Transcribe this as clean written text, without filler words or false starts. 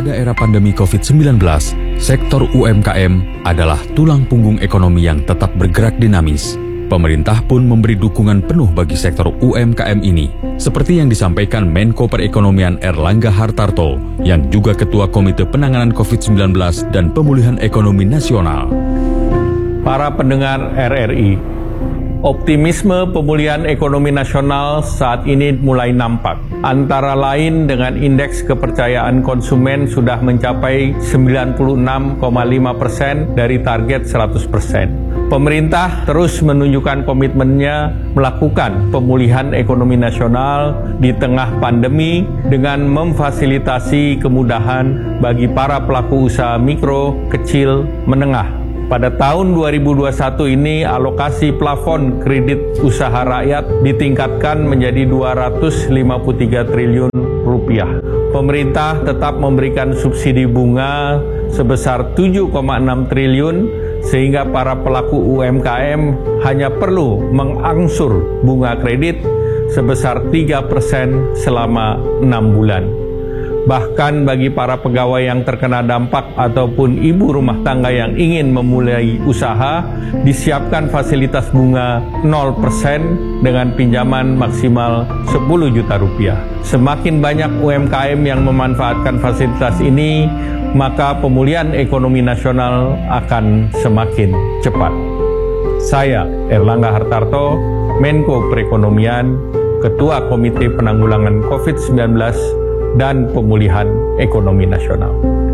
Pada era pandemi COVID-19, sektor UMKM adalah tulang punggung ekonomi yang tetap bergerak dinamis. Pemerintah pun memberi dukungan penuh bagi sektor UMKM ini, seperti yang disampaikan Menko Perekonomian Erlangga Hartarto, yang juga Ketua Komite Penanganan COVID-19 dan Pemulihan Ekonomi Nasional. Para pendengar RRI, optimisme pemulihan ekonomi nasional saat ini mulai nampak. Antara lain dengan indeks kepercayaan konsumen sudah mencapai 96,5% dari target 100%. Pemerintah terus menunjukkan komitmennya melakukan pemulihan ekonomi nasional di tengah pandemi dengan memfasilitasi kemudahan bagi para pelaku usaha mikro, kecil, menengah. Pada tahun 2021 ini alokasi plafon kredit usaha rakyat ditingkatkan menjadi 253 triliun rupiah. Pemerintah tetap memberikan subsidi bunga sebesar 7,6 triliun sehingga para pelaku UMKM hanya perlu mengangsur bunga kredit sebesar 3% selama 6 bulan. Bahkan bagi para pegawai yang terkena dampak ataupun ibu rumah tangga yang ingin memulai usaha, disiapkan fasilitas bunga 0% dengan pinjaman maksimal 10 juta rupiah. Semakin banyak UMKM yang memanfaatkan fasilitas ini, maka pemulihan ekonomi nasional akan semakin cepat. Saya, Erlangga Hartarto, Menko Perekonomian, Ketua Komite Penanggulangan COVID-19 dan Pemulihan Ekonomi Nasional.